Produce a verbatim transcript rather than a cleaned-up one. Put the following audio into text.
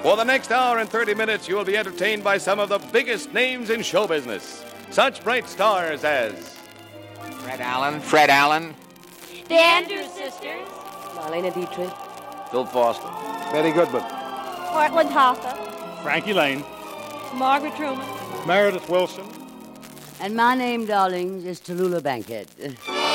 For the next hour and thirty minutes, you will be entertained by some of the biggest names in show business. Such bright stars as Fred Allen. Fred Allen. The Andrews Sisters. Marlena Dietrich. Phil Foster. Betty Goodman. Portland Hoffa. Frankie Lane. Margaret Truman. Meredith Wilson. And my name, darlings, is Tallulah Bankhead.